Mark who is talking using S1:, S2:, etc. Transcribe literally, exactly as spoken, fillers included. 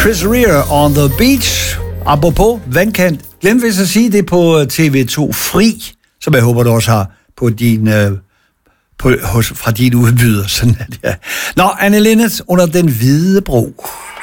S1: Chris Rea on the beach. Apropos vandkant. Glem vist at sige det på T V to Fri, som jeg håber, du også har på din, øh, på, hos, fra din udbyder. Sådan at, ja. Nå, Anne Linnet under den hvide bro.